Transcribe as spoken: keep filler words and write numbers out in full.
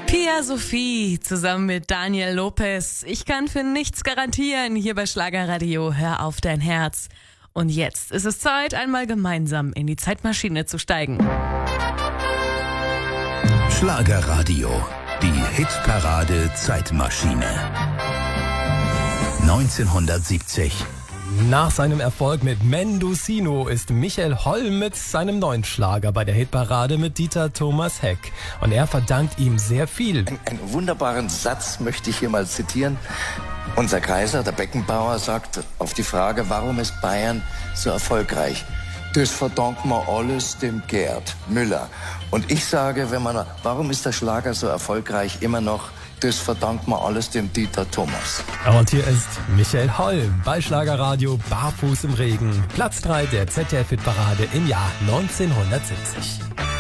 Pia Sophie zusammen mit Daniel Lopez. Ich kann für nichts garantieren hier bei Schlagerradio. Hör auf dein Herz. Und jetzt ist es Zeit, einmal gemeinsam in die Zeitmaschine zu steigen. Schlagerradio, die Hitparade Zeitmaschine. neunzehnhundertsiebzig. Nach seinem Erfolg mit Mendocino ist Michael Holm mit seinem neuen Schlager bei der Hitparade mit Dieter Thomas Heck. Und er verdankt ihm sehr viel. Ein, einen wunderbaren Satz möchte ich hier mal zitieren. Unser Kaiser, der Beckenbauer, sagt auf die Frage, warum ist Bayern so erfolgreich? Das verdanken wir alles dem Gerd Müller. Und ich sage, wenn man, warum ist der Schlager so erfolgreich immer noch? Das verdankt man alles dem Dieter Thomas. Und hier ist Michael Holm bei Schlagerradio Barfuß im Regen. Platz drei der Z D F-Hitparade im Jahr neunzehnhundertsiebzig.